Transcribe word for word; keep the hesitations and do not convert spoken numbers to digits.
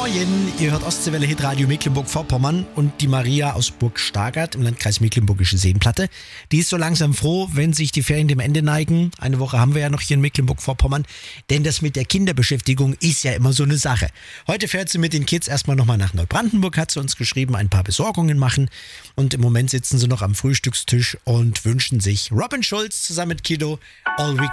Moin, ihr hört Ostseewelle Hitradio Mecklenburg-Vorpommern und die Maria aus Burg Stargard im Landkreis Mecklenburgische Seenplatte. Die ist so langsam froh, wenn sich die Ferien dem Ende neigen. Eine Woche haben wir ja noch hier in Mecklenburg-Vorpommern, denn das mit der Kinderbeschäftigung ist ja immer so eine Sache. Heute fährt sie mit den Kids erstmal nochmal nach Neubrandenburg, hat sie uns geschrieben, ein paar Besorgungen machen und im Moment sitzen sie noch am Frühstückstisch und wünschen sich Robin Schulz zusammen mit Kiddo All We